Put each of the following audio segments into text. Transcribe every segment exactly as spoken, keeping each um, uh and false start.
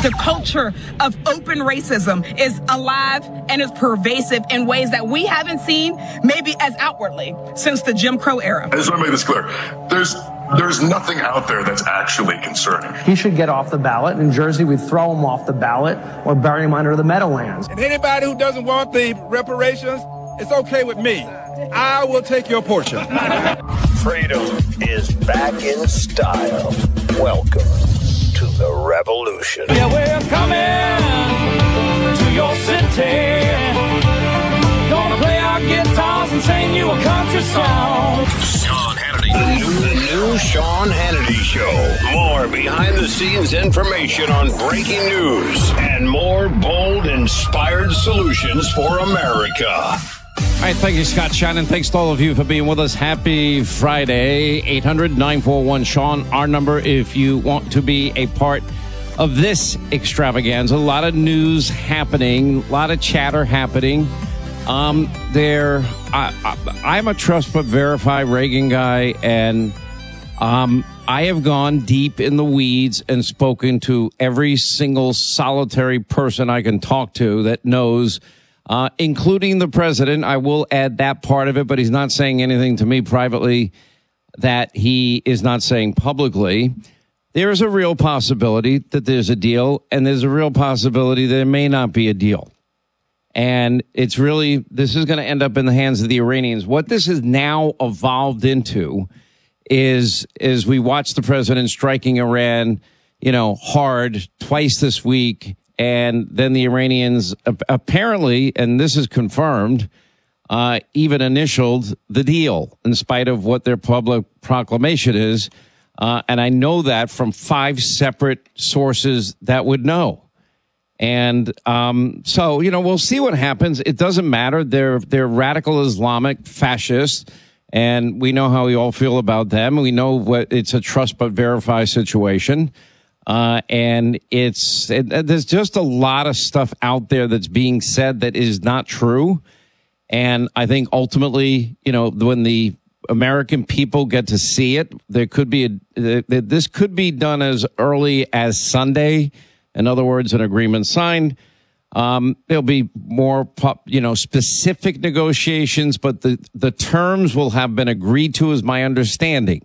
The culture of open racism is alive and is pervasive in ways that we haven't seen maybe as outwardly since the Jim Crow era. I just want to make this clear. There's there's nothing out there that's actually concerning. He should get off the ballot. In Jersey, we'd throw him off the ballot or bury him under the Meadowlands. And anybody who doesn't want the reparations, it's okay with me. I will take your portion. Freedom is back in style. Welcome to the revolution. Yeah, we're coming to your city. Gonna play our guitars and sing you a country song. Sean Hannity. The new, the new Sean Hannity Show. More behind-the-scenes information on breaking news and more bold, inspired solutions for America. All right, thank you, Scott Shannon. Thanks to all of you for being with us. Happy Friday. eight hundred nine four one Sean, our number if you want to be a part of this extravaganza. A lot of news happening, a lot of chatter happening. Um, there, I, I, I'm a trust but verify Reagan guy, and um, I have gone deep in the weeds and spoken to every single solitary person I can talk to that knows. Uh, including the president. I will add that part of it, but he's not saying anything to me privately that he is not saying publicly. There is a real possibility that there's a deal, and there's a real possibility there may not be a deal. And it's really, this is going to end up in the hands of the Iranians. What this has now evolved into is, is we watch the president striking Iran, you know, hard twice this week. And then the Iranians apparently, and this is confirmed, uh, even initialed the deal in spite of what their public proclamation is. Uh, and I know that from five separate sources that would know. And um, so, you know, we'll see what happens. It doesn't matter. They're they're radical Islamic fascists, and we know how we all feel about them. We know what it's a trust but verify situation. Uh, and it's, it, there's just a lot of stuff out there that's being said that is not true. And I think ultimately, you know, when the American people get to see it, there could be a, this could be done as early as Sunday. In other words, an agreement signed. Um, there'll be more, you know, specific negotiations, but the, the terms will have been agreed to, is my understanding.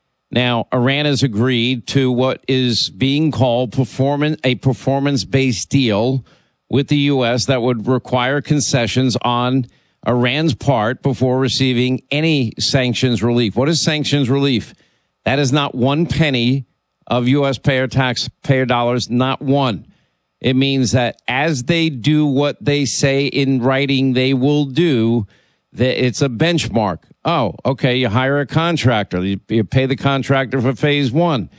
Now, Iran has agreed to what is being called performance, a performance-based deal with the U S that would require concessions on Iran's part before receiving any sanctions relief. What is sanctions relief? That is not one penny of U S payer taxpayer dollars, not one. It means that as they do what they say in writing they will do, that it's a benchmark. Oh, okay, you hire a contractor. You, you pay the contractor for phase one.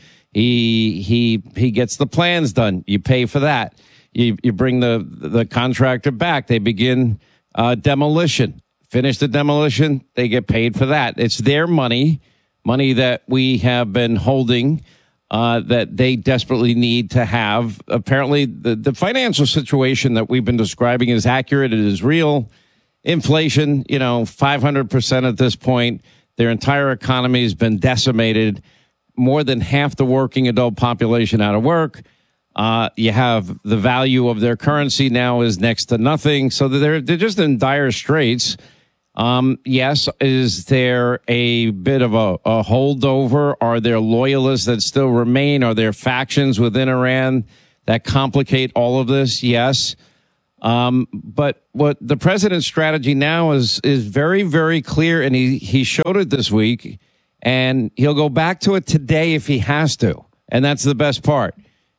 He he he gets the plans done. You pay for that. You you bring the the contractor back. They begin uh, demolition. Finish the demolition. They get paid for that. It's their money, money that we have been holding, uh, that they desperately need to have. Apparently, the, the financial situation that we've been describing is accurate. It is real. Inflation, you know, five hundred percent at this point. Their entire economy has been decimated. More than half the working adult population out of work. Uh, you have the value of their currency now is next to nothing. So they're, they're just in dire straits. Um, yes, is there a bit of a, a holdover? Are there loyalists that still remain? Are there factions within Iran that complicate all of this? Yes. Um, but what the president's strategy now is, is very, very clear. And he, he showed it this week, and he'll go back to it today if he has to. And that's the best part,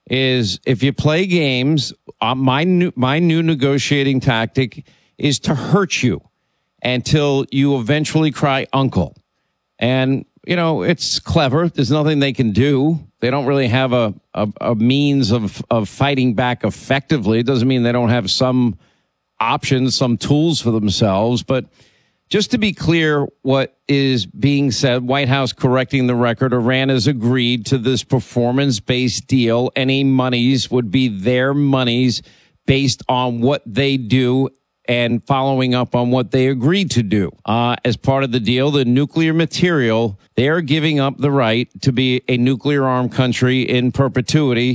is if you play games, uh, my new, my new negotiating tactic is to hurt you until you eventually cry uncle. And, you know, it's clever. There's nothing they can do. They don't really have a, a, a means of, of fighting back effectively. It doesn't mean they don't have some options, some tools for themselves. But just to be clear what is being said, White House correcting the record, Iran has agreed to this performance-based deal. Any monies would be their monies based on what they do and following up on what they agreed to do. Uh, as part of the deal, the nuclear material, they are giving up the right to be a nuclear-armed country in perpetuity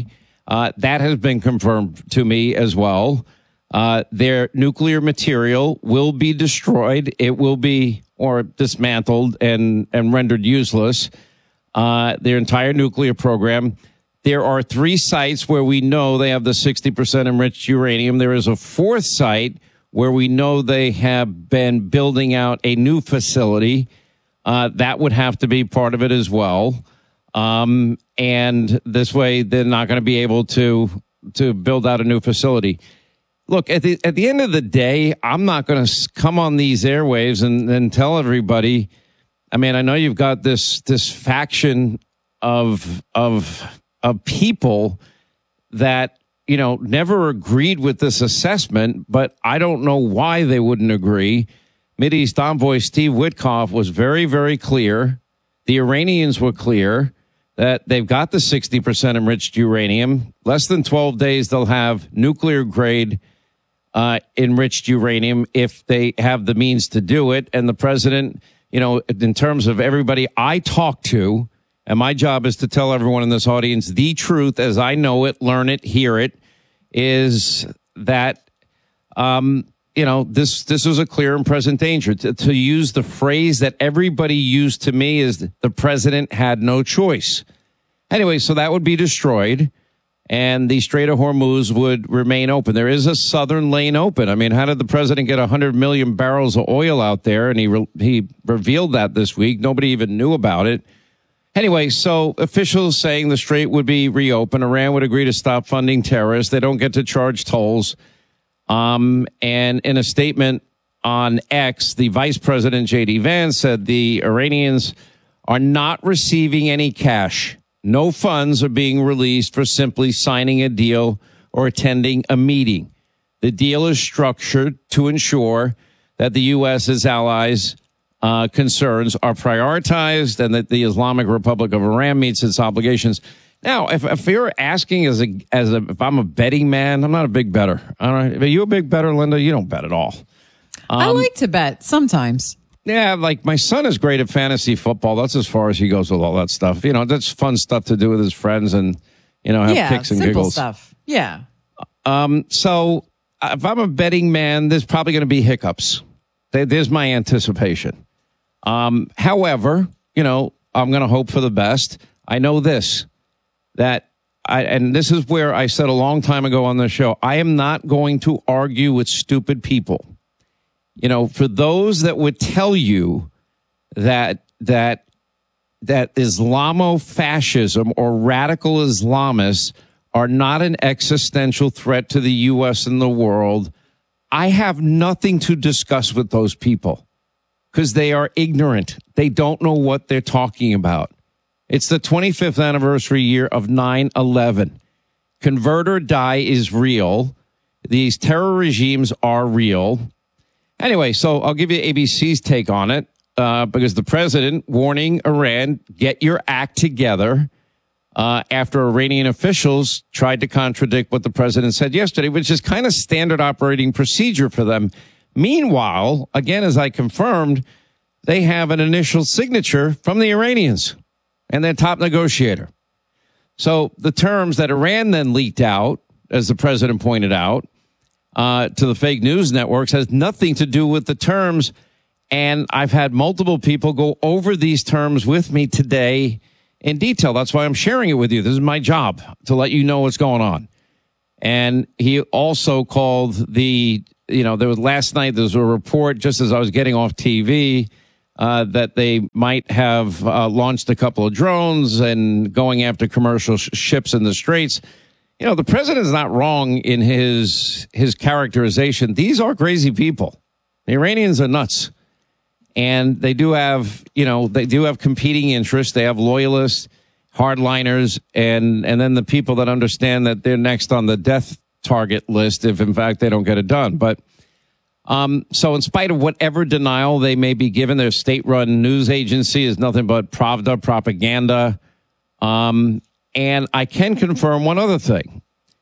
Uh, that has been confirmed to me as well. Uh, their nuclear material will be destroyed. It will be or dismantled and, and rendered useless. Uh, their entire nuclear program. There are three sites where we know they have the sixty percent enriched uranium. There is a fourth site where we know they have been building out a new facility. Uh, that would have to be part of it as well. Um, and this way they're not going to be able to, to build out a new facility. Look, at the, at the end of the day, I'm not going to come on these airwaves and, and tell everybody. I mean, I know you've got this, this faction of, of, of people that, you know, never agreed with this assessment, but I don't know why they wouldn't agree. Mideast envoy Steve Witkoff was very, very clear. The Iranians were clear that they've got the sixty percent enriched uranium. Less than twelve days, they'll have nuclear grade uh, enriched uranium if they have the means to do it. And the president, you know, in terms of everybody I talk to, and my job is to tell everyone in this audience the truth as I know it, learn it, hear it, is that, um, you know, this this is a clear and present danger. To, to use the phrase that everybody used to me is the president had no choice. Anyway, so that would be destroyed, and the Strait of Hormuz would remain open. There is a southern lane open. I mean, how did the president get one hundred million barrels of oil out there? And he re- he revealed that this week. Nobody even knew about it. Anyway, so officials saying the strait would be reopened. Iran would agree to stop funding terrorists. They don't get to charge tolls. Um, and in a statement on X, the vice president, J D Vance, said the Iranians are not receiving any cash. No funds are being released for simply signing a deal or attending a meeting. The deal is structured to ensure that the U S.'s allies' uh, concerns are prioritized and that the Islamic Republic of Iran meets its obligations. Now, if, if you're asking as a, as a, if I'm a betting man, I'm not a big better. All right. Are you a big better, Linda? You don't bet at all. Um, I like to bet sometimes. Yeah. Like my son is great at fantasy football. That's as far as he goes with all that stuff. You know, that's fun stuff to do with his friends and, you know, have yeah, kicks and simple giggles. Stuff. Yeah. Um, so if I'm a betting man, there's probably going to be hiccups. There, there's my anticipation. Um, however, you know, I'm going to hope for the best. I know this. That I, and this is where I said a long time ago on the show, I am not going to argue with stupid people. You know, for those that would tell you that, that, that Islamofascism or radical Islamists are not an existential threat to the U S and the world, I have nothing to discuss with those people because they are ignorant. They don't know what they're talking about. It's the twenty-fifth anniversary year of nine eleven. Convert or die is real. These terror regimes are real. Anyway, so I'll give you A B C's take on it, uh, because the president warning Iran, get your act together, uh, after Iranian officials tried to contradict what the president said yesterday, which is kind of standard operating procedure for them. Meanwhile, again, as I confirmed, they have an initial signature from the Iranians and their top negotiator. So the terms that Iran then leaked out, as the president pointed out, uh, to the fake news networks has nothing to do with the terms. And I've had multiple people go over these terms with me today in detail. That's why I'm sharing it with you. This is my job, to let you know what's going on. And he also called the, you know, there was last night, there was a report just as I was getting off T V, Uh, that they might have uh, launched a couple of drones and going after commercial sh- ships in the Straits. You know, the president's not wrong in his his characterization. These are crazy people. The Iranians are nuts. And they do have, you know, they do have competing interests. They have loyalists, hardliners, and, and then the people that understand that they're next on the death target list if, in fact, they don't get it done. But Um, so in spite of whatever denial they may be given, their state-run news agency is nothing but Pravda propaganda. Um, and I can confirm one other thing.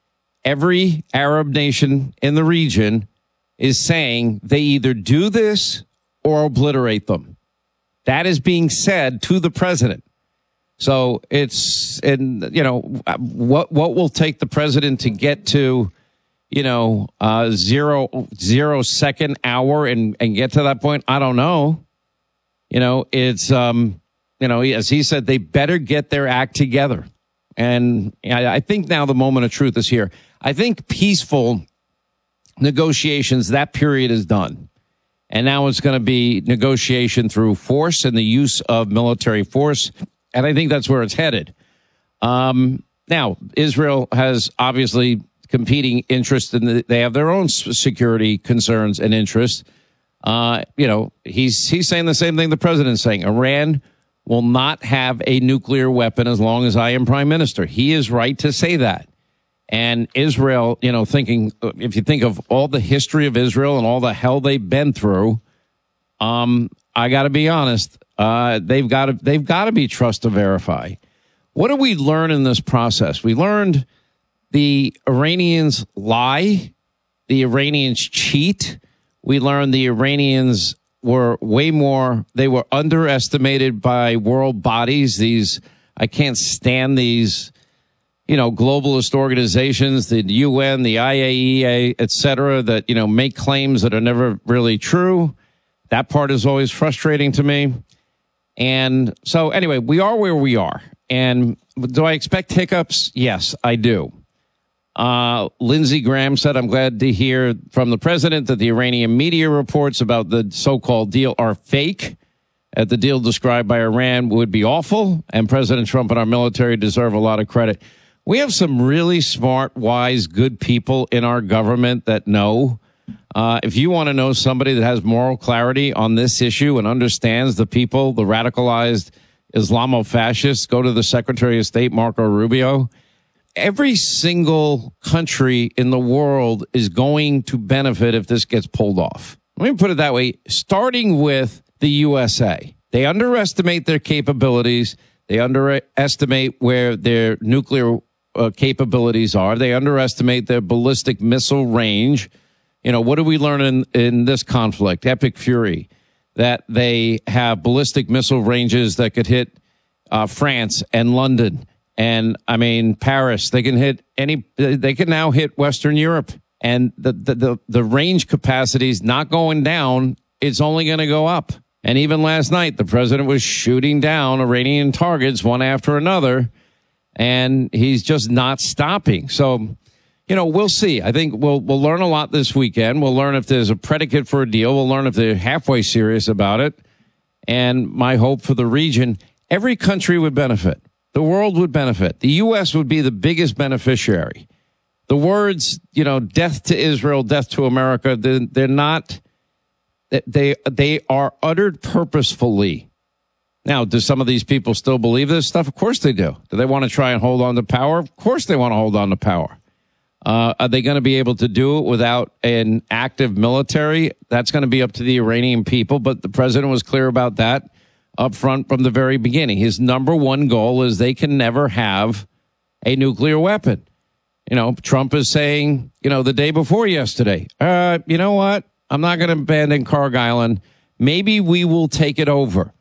Every Arab nation in the region is saying they either do this or obliterate them. That is being said to the president. So it's, and you know, what what will take the president to get to, you know, uh, zero zero second hour and and get to that point? I don't know. You know, it's um, you know, as he said, they better get their act together. And I, I think now the moment of truth is here. I think peaceful negotiations, that period is done. And now it's going to be negotiation through force and the use of military force. And I think that's where it's headed. Um, now, Israel has obviously competing interests, and the, they have their own security concerns and interests. Uh, you know, he's he's saying the same thing the president's saying. Iran will not have a nuclear weapon as long as I am prime minister. He is right to say that. And Israel, you know, thinking, if you think of all the history of Israel and all the hell they've been through, um, I got to be honest. Uh, they've got to they've got to be trust to verify. What did we learn in this process? We learned the Iranians lie, the Iranians cheat. We learned the Iranians were way more. They were underestimated by world bodies. These I can't stand these, you know, globalist organizations, the U N, the I A E A, et cetera, that, you know, make claims that are never really true. That part is always frustrating to me. And so anyway, we are where we are. And do I expect hiccups? Yes, I do. Uh, Lindsey Graham said, I'm glad to hear from the president that the Iranian media reports about the so-called deal are fake. That the deal described by Iran would be awful. And President Trump and our military deserve a lot of credit. We have some really smart, wise, good people in our government that know. Uh, if you want to know somebody that has moral clarity on this issue and understands the people, the radicalized Islamo-fascists, go to the Secretary of State, Marco Rubio. Every single country in the world is going to benefit if this gets pulled off. Let me put it that way, starting with the U S A. They underestimate their capabilities. They underestimate where their nuclear uh, capabilities are. They underestimate their ballistic missile range. You know, what do we learn in, in this conflict? Epic Fury, that they have ballistic missile ranges that could hit uh, France and London. And I mean, Paris, they can hit any, they can now hit Western Europe. And the, the, the, the range capacity is not going down. It's only going to go up. And even last night, the president was shooting down Iranian targets one after another. And he's just not stopping. So, you know, we'll see. I think we'll we'll learn a lot this weekend. We'll learn if there's a predicate for a deal. We'll learn if they're halfway serious about it. And my hope for the region, every country would benefit. The world would benefit. The U S would be the biggest beneficiary. The words, you know, death to Israel, death to America, they're, they're not, they, they are uttered purposefully. Now, do some of these people still believe this stuff? Of course they do. Do they want to try and hold on to power? Of course they want to hold on to power. Uh, are they going to be able to do it without an active military? That's going to be up to the Iranian people, but the president was clear about that up front from the very beginning. His number one goal is they can never have a nuclear weapon. You know, Trump is saying, you know, the day before yesterday, uh, you know what? I'm not going to abandon Carg Island. Maybe we will take it over.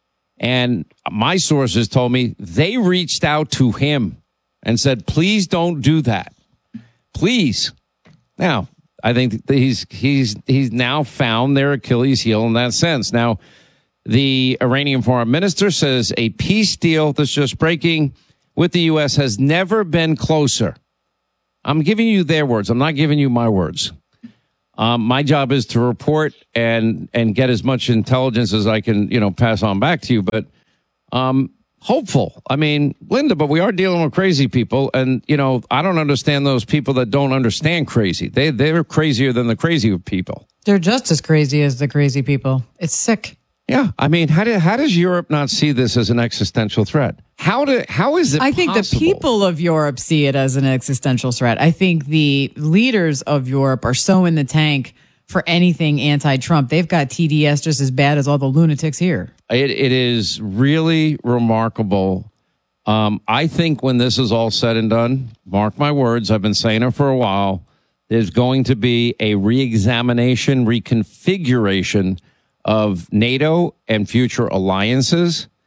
And my sources told me they reached out to him and said, please don't do that. Please. Now, I think he's he's he's now found their Achilles heel in that sense. Now, the Iranian foreign minister says a peace deal that's just breaking with the U S has never been closer. I'm giving you their words. I'm not giving you my words. Um, my job is to report and and get as much intelligence as I can, you know, pass on back to you. But um, hopeful. I mean, Linda, but we are dealing with crazy people. And, you know, I don't understand those people that don't understand crazy. They, they're crazier than the crazy people. They're just as crazy as the crazy people. It's sick. Yeah. I mean, how, do, how does Europe not see this as an existential threat? How do, how is it I think possible? The people of Europe see it as an existential threat. I think the leaders of Europe are so in the tank for anything anti-Trump. They've got T D S just as bad as all the lunatics here. It, it is really remarkable. Um, I think when this is all said and done, mark my words, I've been saying it for a while, there's going to be a reexamination, reconfiguration of NATO and future alliances.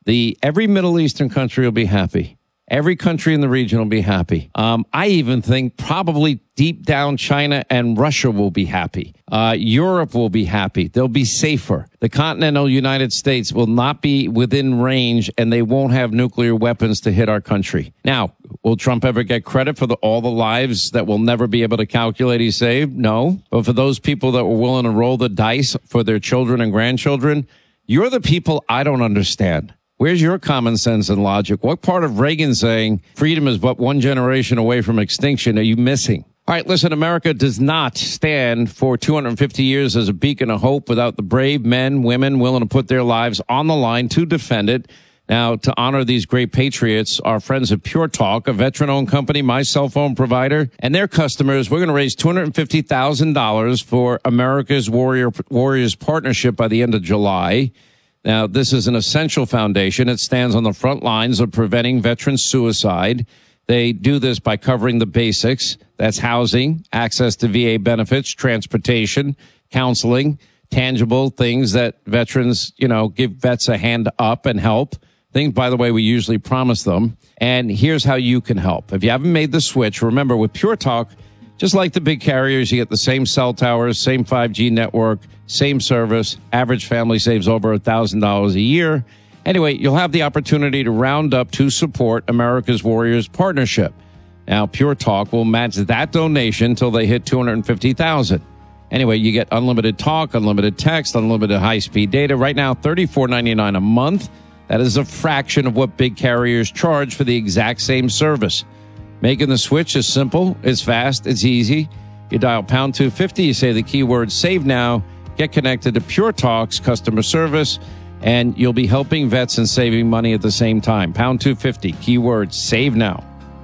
The every Middle Eastern country will be happy. Every country in the region will be happy. Um, I even think probably deep down China and Russia will be happy. Uh, Europe will be happy. They'll be safer. The continental United States will not be within range, and they won't have nuclear weapons to hit our country. Now, will Trump ever get credit for the, all the lives that we'll never be able to calculate he saved? No. But for those people that were willing to roll the dice for their children and grandchildren, you're the people I don't understand. Where's your common sense and logic? What part of Reagan saying freedom is but one generation away from extinction are you missing? All right, listen, America does not stand for two hundred fifty years as a beacon of hope without the brave men, women willing to put their lives on the line to defend it. Now, to honor these great patriots, our friends at Pure Talk, a veteran-owned company, my cell phone provider, and their customers, we're going to raise two hundred fifty thousand dollars for America's Warrior Warriors Partnership by the end of July. Now, this is an essential foundation. It stands on the front lines of preventing veteran suicide. They do this by covering the basics. That's housing, access to V A benefits, transportation, counseling, tangible things that veterans, you know, give vets a hand up and help. Things, by the way, we usually promise them. And here's how you can help. If you haven't made the switch, remember with Pure Talk, just like the big carriers, you get the same cell towers, same five G network, same service. Average family saves over one thousand dollars a year. Anyway, you'll have the opportunity to round up to support America's Warriors Partnership. Now, Pure Talk will match that donation until they hit two hundred fifty thousand dollars. Anyway, you get unlimited talk, unlimited text, unlimited high-speed data. Right now, thirty-four ninety-nine a month. That is a fraction of what big carriers charge for the exact same service. Making the switch is simple, it's fast, it's easy. You dial pound two fifty, you say the keyword save now, get connected to Pure Talk's customer service, and you'll be helping vets and saving money at the same time. Pound two fifty, keyword save now.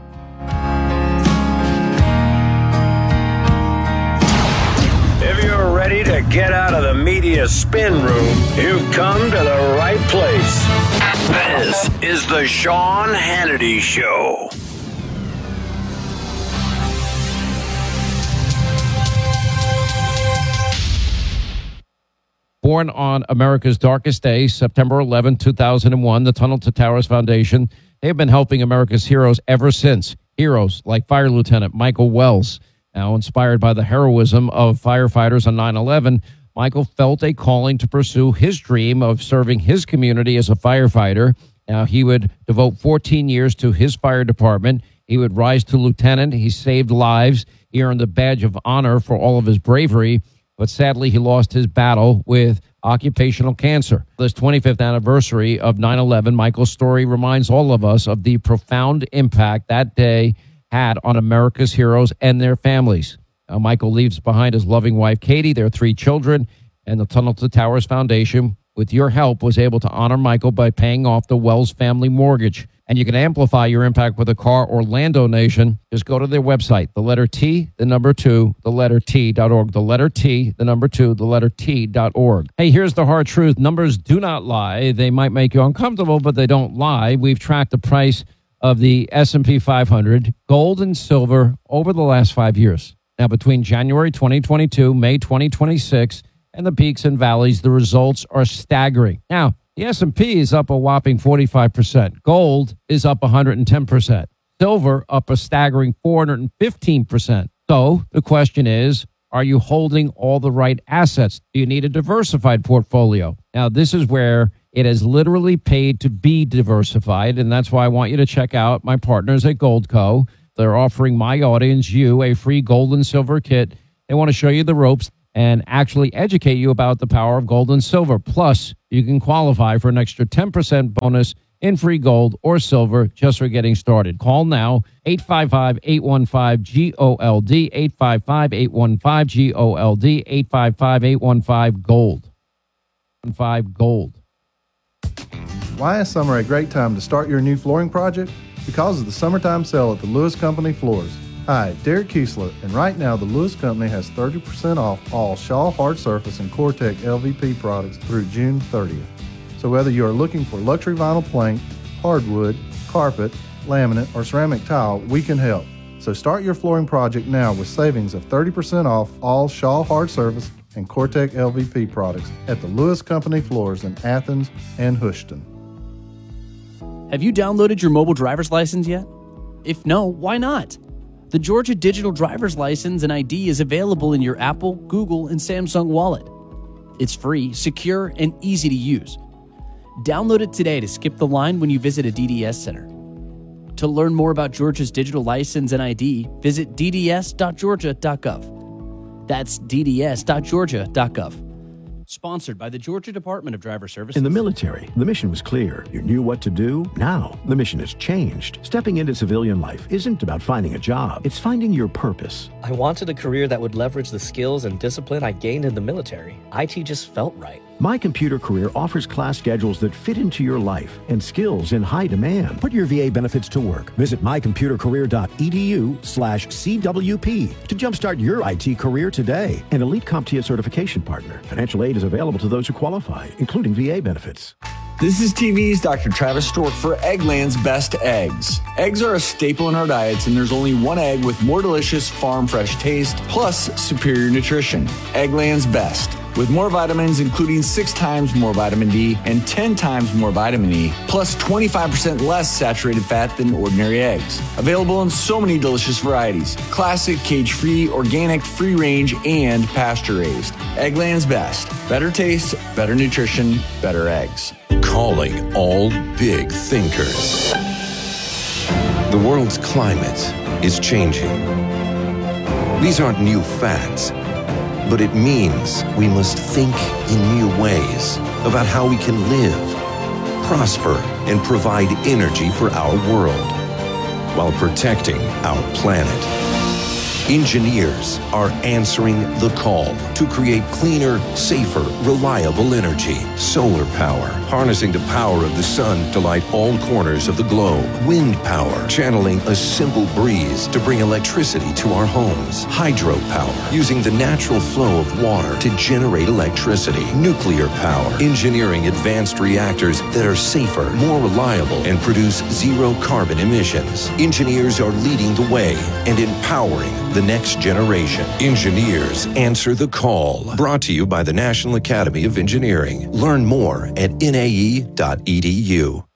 If you're ready to get out of the media spin room, you've come to the right place. This is the Sean Hannity Show. Born on America's darkest day, September eleventh, two thousand one, the Tunnel to Towers Foundation, they've been helping America's heroes ever since. Heroes like Fire Lieutenant Michael Wells. Now, inspired by the heroism of firefighters on nine eleven, Michael felt a calling to pursue his dream of serving his community as a firefighter. Now, he would devote fourteen years to his fire department. He would rise to lieutenant. He saved lives. He earned the badge of honor for all of his bravery. But sadly, he lost his battle with occupational cancer. This twenty-fifth anniversary of nine eleven, Michael's story reminds all of us of the profound impact that day had on America's heroes and their families. Now, Michael leaves behind his loving wife, Katie, their three children, and the Tunnel to Towers Foundation, with your help, was able to honor Michael by paying off the Wells family mortgage. And you can amplify your impact with a car or land donation. Just go to their website, the letter T, the number two, the letter T dot org. The letter T, the number two, the letter T dot org. Hey, here's the hard truth. Numbers do not lie. They might make you uncomfortable, but they don't lie. We've tracked the price of the S and P five hundred, gold and silver, over the last five years. Now, between January twenty twenty-two, May twenty twenty-six, and the peaks and valleys, the results are staggering. Now, the S and P is up a whopping forty-five percent. Gold is up one hundred ten percent. Silver up a staggering four hundred fifteen percent. So the question is, are you holding all the right assets? Do you need a diversified portfolio? Now, this is where it has literally paid to be diversified, and that's why I want you to check out my partners at Goldco. They're offering my audience, you, a free gold and silver kit. They want to show you the ropes and actually educate you about the power of gold and silver. Plus, you can qualify for an extra ten percent bonus in free gold or silver just for getting started. Call now, eight five five, eight one five, G O L D, eight five five, eight one five, G O L D, eight five five, eight one five, GOLD. five gold. Why is summer a great time to start your new flooring project? Because of the summertime sale at the Lewis Company Floors. Hi, Derek Kiesler, and right now the Lewis Company has thirty percent off all Shaw Hard Surface and Cortec L V P products through June thirtieth. So whether you are looking for luxury vinyl plank, hardwood, carpet, laminate, or ceramic tile, we can help. So start your flooring project now with savings of thirty percent off all Shaw Hard Surface and Cortec L V P products at the Lewis Company Floors in Athens and Houston. Have you downloaded your mobile driver's license yet? If no, why not? The Georgia Digital Driver's License and I D is available in your Apple, Google, and Samsung wallet. It's free, secure, and easy to use. Download it today to skip the line when you visit a D D S center. To learn more about Georgia's digital license and I D, visit d d s dot georgia dot gov. That's d d s dot georgia dot gov. Sponsored by the Georgia Department of Driver Services. In the military, the mission was clear. You knew what to do. Now, the mission has changed. Stepping into civilian life isn't about finding a job. It's finding your purpose. I wanted a career that would leverage the skills and discipline I gained in the military. I T just felt right. My Computer Career offers class schedules that fit into your life and skills in high demand. Put your V A benefits to work. Visit my computer career dot e d u slash c w p to jumpstart your I T career today. An Elite CompTIA certification partner. Financial aid is available to those who qualify, including V A benefits. This is T V's Doctor Travis Stork for Eggland's Best Eggs. Eggs are a staple in our diets, and there's only one egg with more delicious farm fresh taste, plus superior nutrition. Eggland's Best. With more vitamins, including six times more vitamin D and ten times more vitamin E, plus twenty-five percent less saturated fat than ordinary eggs. Available in so many delicious varieties. Classic, cage-free, organic, free-range, and pasture-raised. Eggland's Best. Better taste, better nutrition, better eggs. Calling all big thinkers. The world's climate is changing. These aren't new facts, but it means we must think in new ways about how we can live, prosper, and provide energy for our world while protecting our planet. Engineers are answering the call to create cleaner, safer, reliable energy. Solar power, harnessing the power of the sun to light all corners of the globe. Wind power, channeling a simple breeze to bring electricity to our homes. Hydropower, using the natural flow of water to generate electricity. Nuclear power, engineering advanced reactors that are safer, more reliable, and produce zero carbon emissions. Engineers are leading the way and empowering the next generation. Engineers answer the call. Brought to you by the National Academy of Engineering. Learn more at N A E dot e d u.